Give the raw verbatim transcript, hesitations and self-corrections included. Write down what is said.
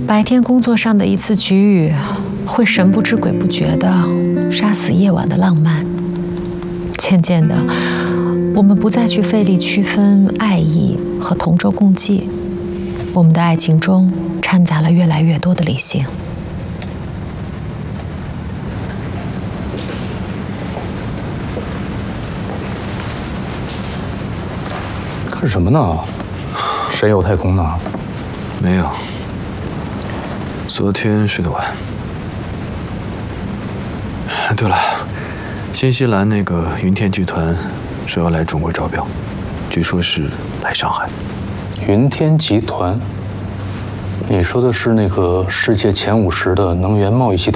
白天工作上的一次局语，会神不知鬼不觉地杀死夜晚的浪漫。渐渐的，我们不再去费力区分爱意和同舟共济，我们的爱情中掺杂了越来越多的理性。 看什么呢？神游太空呢？ 没有。昨天睡得晚。对了，新西兰那个云天集团说要来中国招标，据说是来上海。 云天集团？你说的是那个世界前五十的能源贸易集团？